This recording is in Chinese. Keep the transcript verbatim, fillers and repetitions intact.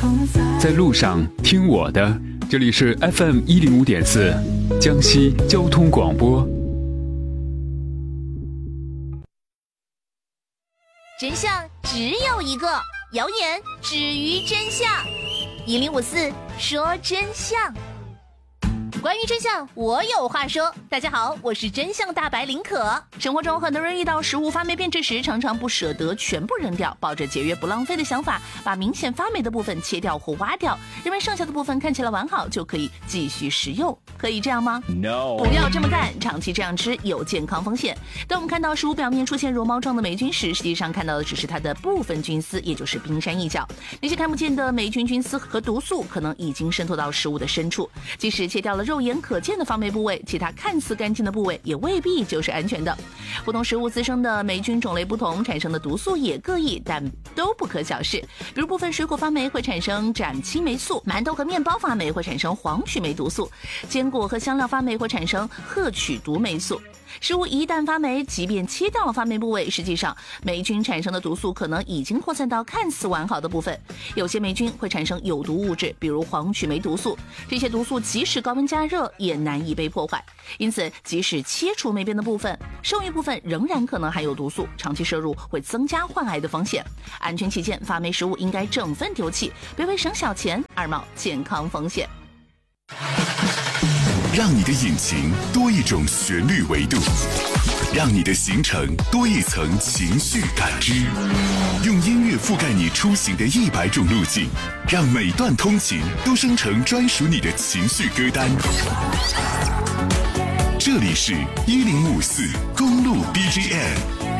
在路上听我的，这里是 F M 一零五点四，江西交通广播。 真相只有一个，谣言止于真相。一零五四说真相。关于真相，我有话说。大家好，我是真相大白林可。生活中很多人遇到食物发霉变质时，常常不舍得全部扔掉，抱着节约不浪费的想法，把明显发霉的部分切掉或挖掉，认为剩下的部分看起来完好，就可以继续食用。可以这样吗？ No， 不要这么干，长期这样吃有健康风险。当我们看到食物表面出现绒毛状的霉菌时，实际上看到的只是它的部分菌丝，也就是冰山一角。那些看不见的霉菌菌丝和毒素可能已经渗透到食物的深处，即使切掉了肉眼可见的发霉部位，其他看似干净的部位也未必就是安全的。不同食物滋生的霉菌种类不同，产生的毒素也各异，但都不可小视。比如部分水果发霉会产生斩青霉素，馒头和面包发霉会产生黄曲霉毒素，坚果和香料发霉会产生褐曲毒霉素。食物一旦发霉，即便切掉了发霉部位，实际上霉菌产生的毒素可能已经扩散到看似完好的部分。有些霉菌会产生有毒物质，比如黄曲霉毒素，这些毒素即使高温加热也难以被破坏，因此即使切除霉变的部分，剩余部分仍然可能含有毒素，长期摄入会增加患癌的风险。安全起见，发霉食物应该整份丢弃，别为省小钱而冒健康风险。 让你的引擎多一种旋律维度，让你的行程多一层情绪感知，用音乐覆盖你出行的一百种路径，让每段通勤都生成专属你的情绪歌单。这里是一零五四公路 B G M。